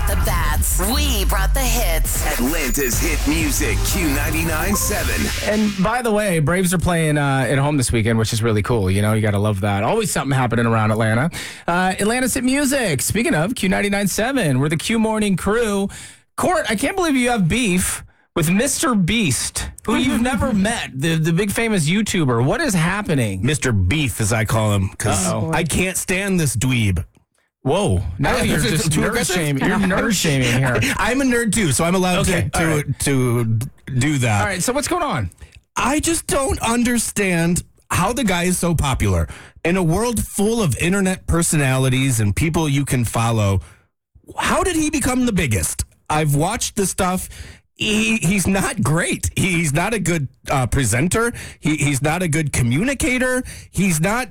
the bats. We brought the hits. Atlanta's hit music, Q99.7. And by the way, Braves are playing at home this weekend, which is really cool. You know, you got to love that. Always something happening around Atlanta. Atlanta's hit music. Speaking of Q99.7, we're the Q Morning crew. Court, I can't believe you have beef with Mr. Beast, who you've never met, the big famous YouTuber. What is happening? Mr. Beef, as I call him, because I can't stand this dweeb. Whoa. Now you're just nerd shaming. You're nerd shaming here. I'm a nerd too, so I'm allowed to do that. All right, so what's going on? I just don't understand how the guy is so popular. In a world full of internet personalities and people you can follow, how did he become the biggest? I've watched the stuff. He's not great. He's not a good presenter. He's not a good communicator. He's not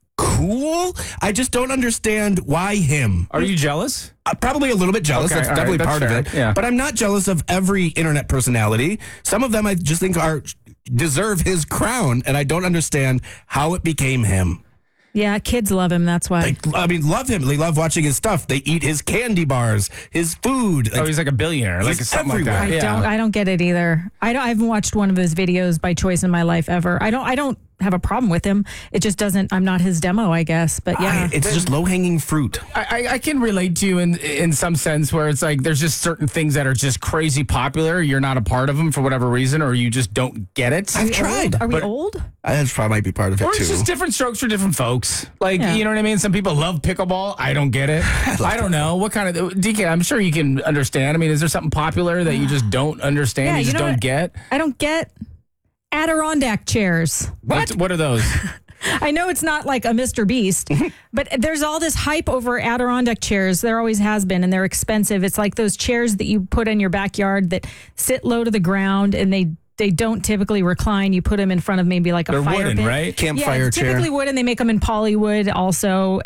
cool. I just don't understand why him. Are you jealous? Probably a little bit jealous. Okay, that's definitely that's part fair. of it. Yeah. But I'm not jealous of every internet personality. Some of them I just think deserve his crown, and I don't understand how it became him. Yeah, kids love him. That's why. Love him. They love watching his stuff. They eat his candy bars, his food. He's like a billionaire, like something everywhere. like that. I don't get it either. I haven't watched one of his videos by choice in my life ever. I don't have a problem with him. It just doesn't. I'm not his demo, I guess. But yeah, It's just low hanging fruit. I can relate to you in some sense where it's like there's just certain things that are just crazy popular. You're not a part of them for whatever reason, or you just don't get it. I've tried. Are we old? That probably might be part of it Or too. it's just different strokes for different folks. Like, Yeah. you know what I mean? Some people love pickleball. I don't get it. I don't know. What kind of... DK, I'm sure you can understand. I mean, is there something popular that you just don't understand? Yeah, you just you know don't what? get? I don't get Adirondack chairs. What are those? I know it's not like a Mr. Beast, but there's all this hype over Adirondack chairs. There always has been, and they're expensive. It's like those chairs that you put in your backyard that sit low to the ground, and they don't typically recline. You put them in front of maybe like a They're fire wooden, pit. right? Campfire Yeah, it's chair. typically wood, and they make them in polywood also.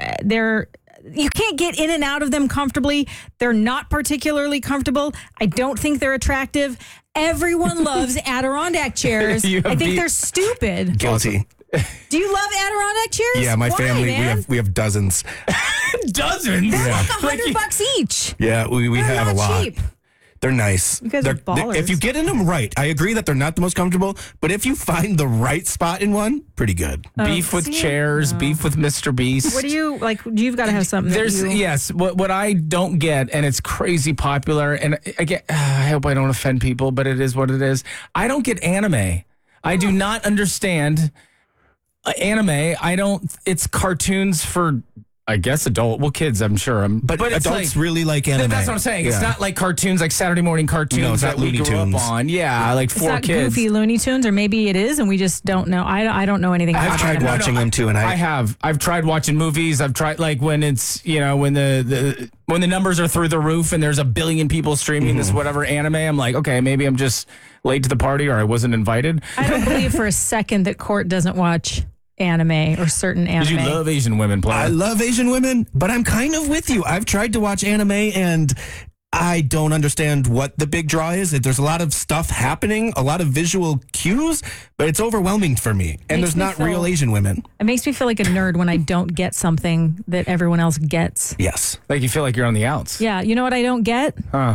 You can't get in and out of them comfortably. They're not particularly comfortable. I don't think they're attractive. Everyone loves Adirondack chairs. You have I think beat- they're stupid. Guilty. Do you love Adirondack chairs? Yeah, my Why, family, man? we have dozens. Dozens? They're like Like $100 each. Yeah, we They're have a not lot. cheap. They're nice. You guys are ballers. If you get in them right, I agree that they're not the most comfortable, but if you find the right spot in one, pretty good. beef with see? chairs, beef with Mr. Beast. What do you like? You've got to have something. Yes. What I don't get, and it's crazy popular, and I hope I don't offend people, but it is what it is. I don't get anime. I do not understand anime. It's cartoons for, I guess, kids, I'm sure. But it's adults really like anime. That's what I'm saying. It's Yeah. not like cartoons, like Saturday morning cartoons No, it's that not we Looney grew Tunes. up on. Yeah, like It's for not kids. goofy Looney Tunes, or maybe it is, and we just don't know. I don't know anything. I've about tried it. watching them too, and I have. I've tried watching movies. I've tried like when it's when the numbers are through the roof and there's a billion people streaming this whatever anime. I'm like, okay, maybe I'm just late to the party or I wasn't invited. I don't believe for a second that Court doesn't watch anime or certain anime. Did you love Asian women, I player? love Asian women, but I'm kind of with you. I've tried to watch anime and I don't understand what the big draw is. There's a lot of stuff happening, a lot of visual cues, but it's overwhelming for me. And Makes there's me not feel- real Asian women. It makes me feel like a nerd when I don't get something that everyone else gets. Yes. Like you feel like you're on the outs. Yeah, you know what I don't get? Huh.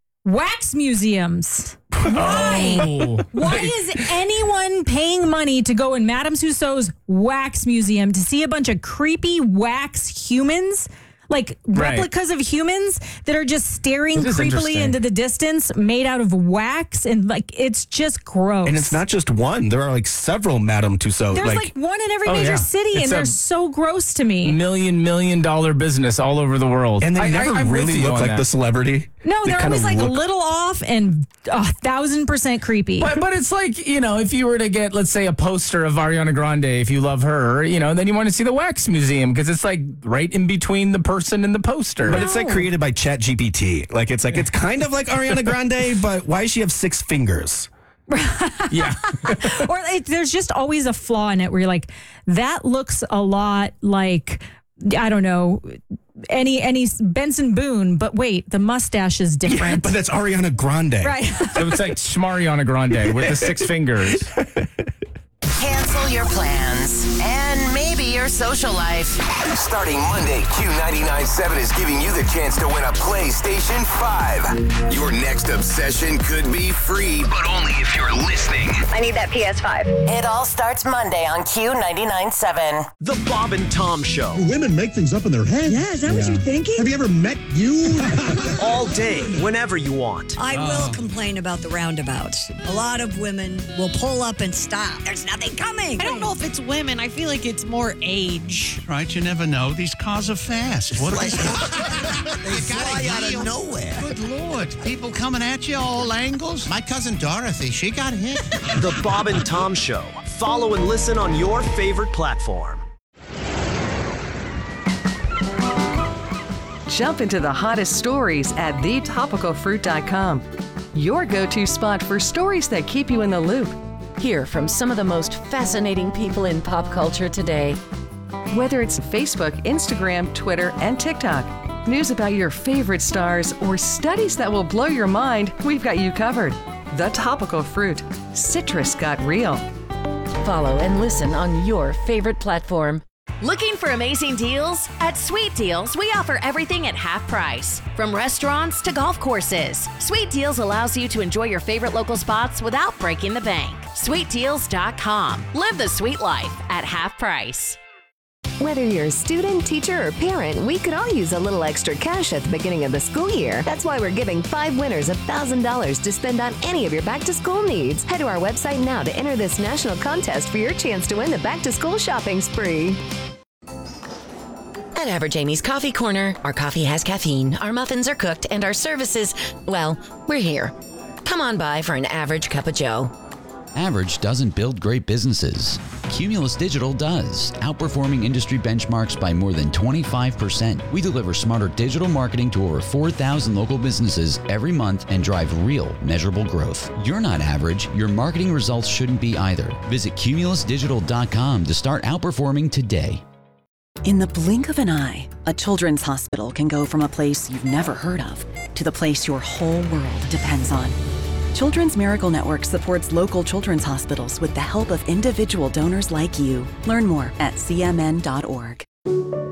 Wax museums. Why? Oh. Why is anyone paying money to go in Madame Tussauds wax museum to see a bunch of creepy wax humans? Like Right. replicas of humans that are just staring This is creepily interesting. into the distance, made out of wax, and like it's just gross. And it's not just one. There are like several Madame Tussauds. There's like one in every Oh, major yeah. city, It's and they're a so gross to me. $1 million business all over the world. and they I- never I'm with really you look on like that. the celebrity. No, They they're kinda always like a look- little off and 1,000% creepy. But it's like, if you were to get, let's say, a poster of Ariana Grande, if you love her, then you want to see the Wax Museum because it's like right in between the person and the poster. But it's like created by ChatGPT. It's kind of like Ariana Grande, but why does she have 6 fingers? yeah. Or there's just always a flaw in it where you're like, that looks a lot like, I don't know, any Benson Boone, but wait, the mustache is different. But that's Ariana Grande. Right. So it's like Shmariana Grande with the 6 fingers. Cancel your plans and maybe be your social life. Starting Monday, Q99.7 is giving you the chance to win a PlayStation 5. Your next obsession could be free, but only if you're listening. I need that PS5. It all starts Monday on Q99.7. The Bob and Tom Show. Women make things up in their head. Yeah, is that what you're thinking? Have you ever met you? All day, whenever you want. I will complain about the roundabouts. A lot of women will pull up and stop. There's nothing coming. I don't know if it's women. I feel like it's more age. Right, you never know. These cars are fast. What They fly out of nowhere. Good Lord. People coming at you all angles. My cousin Dorothy, she got hit. The Bob and Tom Show. Follow and listen on your favorite platform. Jump into the hottest stories at thetopicalfruit.com. Your go-to spot for stories that keep you in the loop. Hear from some of the most fascinating people in pop culture today. Whether it's Facebook, Instagram, Twitter, and TikTok, news about your favorite stars, or studies that will blow your mind, we've got you covered. The Topical Fruit. Citrus got real. Follow and listen on your favorite platform. Looking for amazing deals? At Sweet Deals, we offer everything at half price. From restaurants to golf courses, Sweet Deals allows you to enjoy your favorite local spots without breaking the bank. SweetDeals.com. Live the sweet life at half price. Whether you're a student, teacher, or parent, we could all use a little extra cash at the beginning of the school year. That's why we're giving 5 winners $1,000 to spend on any of your back-to-school needs. Head to our website now to enter this national contest for your chance to win the back-to-school shopping spree. At Average Amy's Coffee Corner, our coffee has caffeine, our muffins are cooked, and our services, well, we're here. Come on by for an average cup of joe. Average doesn't build great businesses. Cumulus Digital does, outperforming industry benchmarks by more than 25%. We deliver smarter digital marketing to over 4,000 local businesses every month and drive real, measurable growth. You're not average. Your marketing results shouldn't be either. Visit cumulusdigital.com to start outperforming today. In the blink of an eye, a children's hospital can go from a place you've never heard of to the place your whole world depends on. Children's Miracle Network supports local children's hospitals with the help of individual donors like you. Learn more at cmn.org.